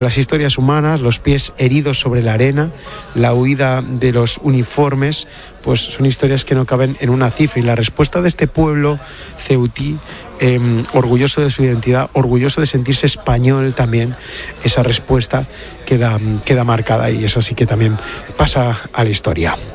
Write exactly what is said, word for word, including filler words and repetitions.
Las historias humanas, los pies heridos sobre la arena, la huida de los uniformes, pues son historias que no caben en una cifra. Y la respuesta de este pueblo ceutí, eh, orgulloso de su identidad, orgulloso de sentirse español también, esa respuesta queda, queda marcada y eso sí que también pasa a la historia.